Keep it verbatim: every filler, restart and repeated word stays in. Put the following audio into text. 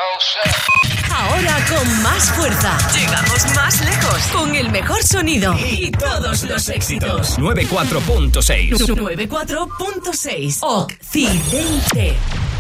Ahora con más fuerza. Llegamos más lejos. Con el mejor sonido. Y todos los éxitos. noventa y cuatro punto seis. noventa y cuatro punto seis. Occidente.